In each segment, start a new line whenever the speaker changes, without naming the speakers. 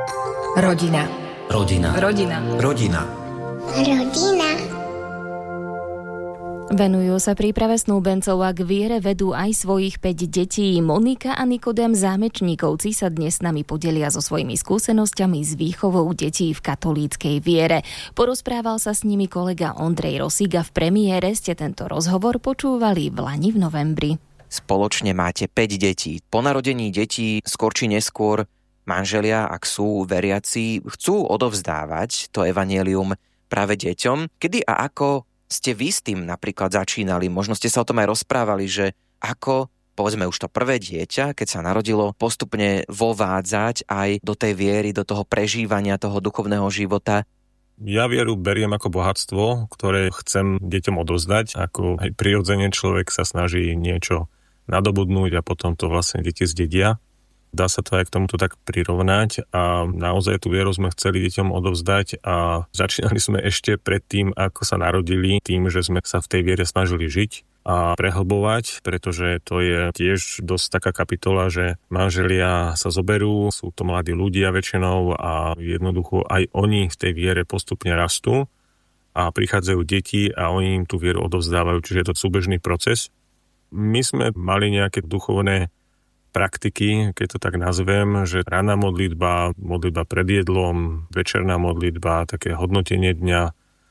Rodina.
Rodina.
Rodina.
Rodina.
Rodina.
Venujú sa príprave snúbencov a k viere vedú aj svojich 5 detí. Monika a Nikodém Zámečníkovci sa dnes s nami podelia so svojimi skúsenosťami s výchovou detí v katolíckej viere. Porozprával sa s nimi kolega Ondrej Rosík a v premiére ste tento rozhovor počúvali v lani v novembri.
Spoločne máte 5 detí. Po narodení detí skôr či neskôr manželia, ak sú veriaci, chcú odovzdávať to evanjelium práve deťom. Kedy a ako ste vy s tým napríklad začínali? Možno ste sa o tom aj rozprávali, že ako, povedzme už to prvé dieťa, keď sa narodilo, postupne vovádzať aj do tej viery, do toho prežívania toho duchovného života.
Ja vieru beriem ako bohatstvo, ktoré chcem deťom odovzdať. Ako aj prirodzene človek sa snaží niečo nadobudnúť a potom to vlastne deti zdedia. Dá sa to aj k tomuto tak prirovnať a naozaj tú vieru sme chceli deťom odovzdať a začínali sme ešte predtým, ako sa narodili, tým, že sme sa v tej viere snažili žiť a prehlbovať, pretože to je tiež dosť taká kapitola, že manželia sa zoberú, sú to mladí ľudia väčšinou a jednoducho aj oni v tej viere postupne rastú a prichádzajú deti a oni im tú vieru odovzdávajú, čiže je to súbežný proces. My sme mali nejaké duchovné praktiky, keď to tak nazvem, že ranná modlitba, modlitba pred jedlom, večerná modlitba, také hodnotenie dňa.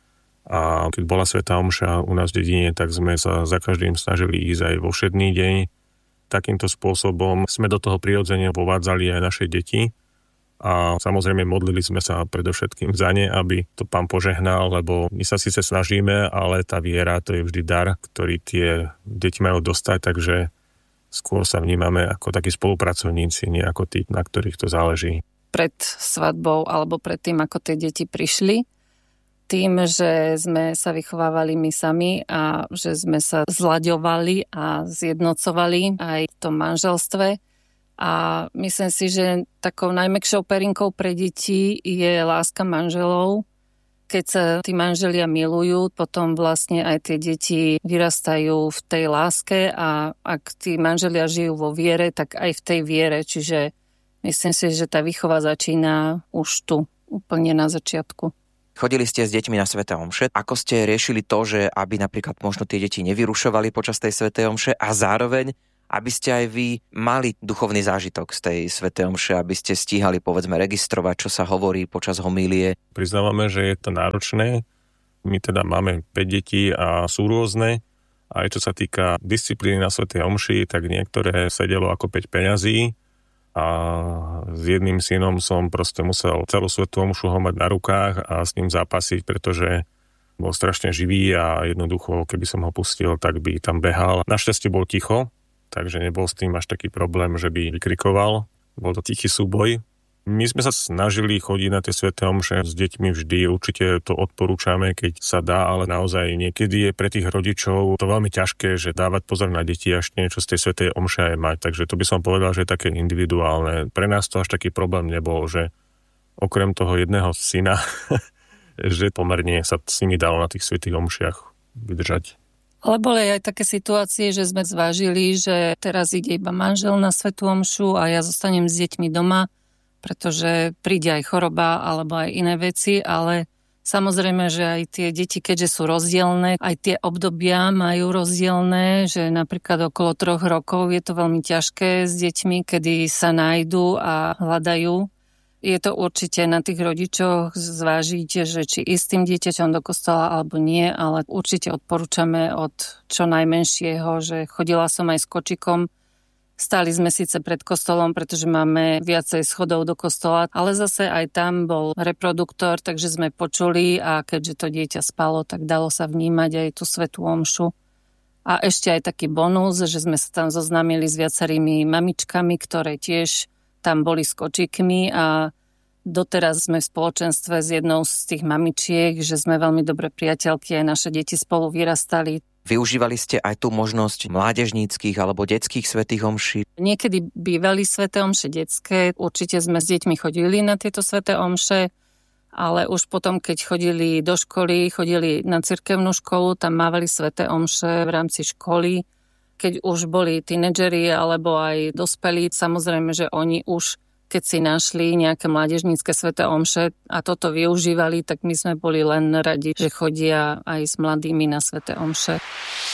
A keď bola svätá omša u nás v dedine, tak sme sa za každým snažili ísť aj vo všedný deň. Takýmto spôsobom sme do toho prirodzene povádzali aj naše deti. A samozrejme modlili sme sa predovšetkým za ne, aby to Pán požehnal, lebo my sa síce snažíme, ale tá viera to je vždy dar, ktorý tie deti majú dostať, takže skôr sa vnímame ako takí spolupracovníci, nie ako tí, na ktorých to záleží.
Pred svadbou alebo pred tým, ako tie deti prišli, tým, že sme sa vychovávali my sami a že sme sa zlaďovali a zjednocovali aj v tom manželstve. A myslím si, že takou najmäkšou perinkou pre deti je láska manželov. Keď sa tí manželia milujú, potom vlastne aj tie deti vyrastajú v tej láske a ak tí manželia žijú vo viere, tak aj v tej viere. Čiže myslím si, že tá výchova začína už tu, úplne na začiatku.
Chodili ste s deťmi na sväté omše. Ako ste riešili to, že aby napríklad možno tie deti nevyrušovali počas tej svätej omše a zároveň aby ste aj vy mali duchovný zážitok z tej svätej omše, aby ste stíhali, povedzme, registrovať, čo sa hovorí počas homílie?
Priznávame, že je to náročné. My teda máme 5 detí a sú rôzne. Aj čo sa týka disciplíny na svätej omši, tak niektoré sedelo ako 5 peňazí. A s jedným synom som proste musel celú svätú omšu ho mať na rukách a s ním zápasiť, pretože bol strašne živý a jednoducho, keby som ho pustil, tak by tam behal. Našťastie bol ticho, takže nebol s tým až taký problém, že by vykrikoval. Bol to tichý súboj. My sme sa snažili chodiť na tie sväté omše s deťmi vždy. Určite to odporúčame, keď sa dá, ale naozaj niekedy je pre tých rodičov to veľmi ťažké, že dávať pozor na deti až niečo z tej svätej omše aj mať. Takže to by som povedal, že je také individuálne. Pre nás to až taký problém nebol, že okrem toho jedného syna, že pomerne sa s nimi dalo na tých svätých omšiach vydržať.
Ale boli aj také situácie, že sme zvážili, že teraz ide iba manžel na svätú omšu a ja zostanem s deťmi doma, pretože príde aj choroba alebo aj iné veci, ale samozrejme, že aj tie deti, keďže sú rozdielne, aj tie obdobia majú rozdielne, že napríklad okolo 3 rokov je to veľmi ťažké s deťmi, kedy sa nájdu a hľadajú. Je to určite na tých rodičoch zvážiť, že či ísť tým dieťaťom do kostola alebo nie, ale určite odporúčame od čo najmenšieho, že chodila som aj s kočikom. Stáli sme síce pred kostolom, pretože máme viacej schodov do kostola, ale zase aj tam bol reproduktor, takže sme počuli a keďže to dieťa spalo, tak dalo sa vnímať aj tú svätú omšu. A ešte aj taký bonus, že sme sa tam zoznámili s viacerými mamičkami, ktoré tiež tam boli s kočíkmi a doteraz sme v spoločenstve s jednou z tých mamičiek, že sme veľmi dobré priateľky, aj naše deti spolu vyrastali.
Využívali ste aj tú možnosť mládežníckych alebo detských svätých omší?
Niekedy bývali sväté omše detské, určite sme s deťmi chodili na tieto sväté omše, ale už potom, keď chodili do školy, chodili na cirkevnú školu, tam mávali sväté omše v rámci školy. Keď už boli tínedžeri alebo aj dospelí, samozrejme, že oni už keď si našli nejaké mládežnícke sväté omše a toto využívali, tak my sme boli len radi, že chodia aj s mladými na sväté omše.